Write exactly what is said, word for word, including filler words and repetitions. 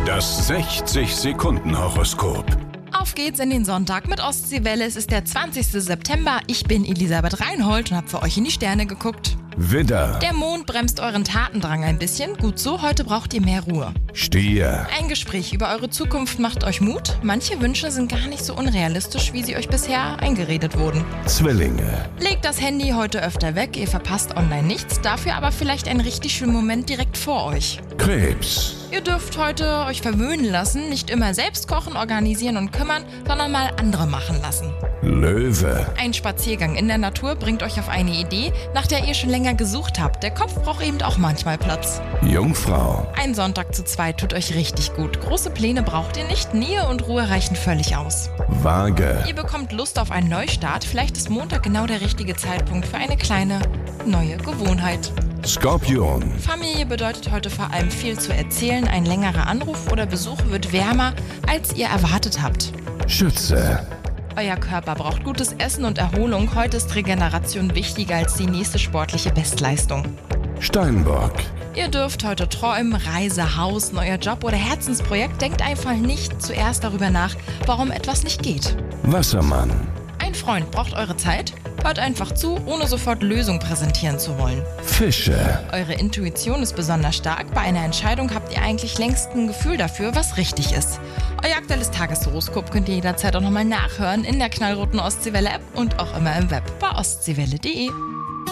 Das sechzig-Sekunden-Horoskop. Auf geht's in den Sonntag mit Ostseewelle. Es ist der zwanzigste September. Ich bin Elisabeth Reinhold und habe für euch in die Sterne geguckt. Widder, Der Mond bremst euren Tatendrang ein bisschen. Gut so, heute braucht ihr mehr Ruhe. Stier, Ein Gespräch über eure Zukunft macht euch Mut. Manche Wünsche sind gar nicht so unrealistisch, wie sie euch bisher eingeredet wurden. Zwillinge, Legt das Handy heute öfter weg, ihr verpasst online nichts, dafür aber vielleicht einen richtig schönen Moment direkt vor euch. Krebs, Ihr dürft heute euch verwöhnen lassen, nicht immer selbst kochen, organisieren und kümmern, sondern mal andere machen lassen. Löwe, Ein Spaziergang in der Natur bringt euch auf eine Idee, nach der ihr schon länger gesucht habt. Der Kopf braucht eben auch manchmal Platz. Jungfrau, Ein Sonntag zu zweit tut euch richtig gut. Große Pläne braucht ihr nicht, Nähe und Ruhe reichen völlig aus. Waage, Ihr bekommt Lust auf einen Neustart, vielleicht ist Montag genau der richtige Zeitpunkt für eine kleine, neue Gewohnheit. Skorpion, Familie bedeutet heute vor allem viel zu erzählen, ein längerer Anruf oder Besuch wird wärmer, als ihr erwartet habt. Schütze, Euer Körper braucht gutes Essen und Erholung, heute ist Regeneration wichtiger als die nächste sportliche Bestleistung. Steinbock, Ihr dürft heute träumen, Reise, Haus, neuer Job oder Herzensprojekt, denkt einfach nicht zuerst darüber nach, warum etwas nicht geht. Wassermann, Ein Freund braucht eure Zeit, hört einfach zu, ohne sofort Lösungen präsentieren zu wollen. Fische, Eure Intuition ist besonders stark, bei einer Entscheidung habt ihr eigentlich längst ein Gefühl dafür, was richtig ist. Euer aktuelles Tageshoroskop könnt ihr jederzeit auch nochmal nachhören in der knallroten Ostseewelle-App und auch immer im Web bei ostseewelle punkt de.